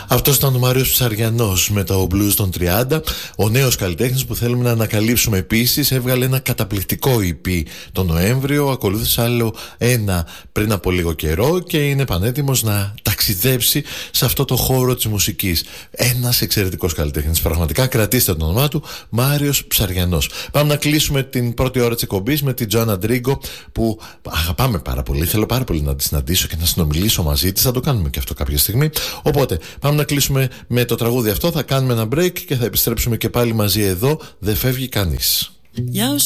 Αυτός ήταν ο Μάριος Ψαριανός με το Blues των 30, ο νέος καλλιτέχνης που θέλουμε να ανακαλύψουμε. Επίσης έβγαλε ένα καταπληκτικό EP τον Νοέμβριο, ακολούθησε άλλο ένα πριν από λίγο καιρό και είναι πανέτοιμος να ταξιδέψει σε αυτό το χώρο της μουσικής. Ένας εξαιρετικός καλλιτέχνης, πραγματικά κρατήστε το όνομά του, Μάριος Ψαριανός. Πάμε να κλείσουμε την πρώτη ώρα της εκπομπής με την Τζοάννα Ντρίγκο που αγαπάμε πάρα πολύ, θέλω πάρα πολύ να τη συναντήσω και να συνομιλήσω μαζί της, θα το κάνουμε και αυτό κάποια στιγμή. Οπότε πάμε να κλείσουμε με το τραγούδι αυτό, θα κάνουμε ένα break και θα επιστρέψουμε και πάλι μαζί εδώ, δεν φεύγει κανείς. Για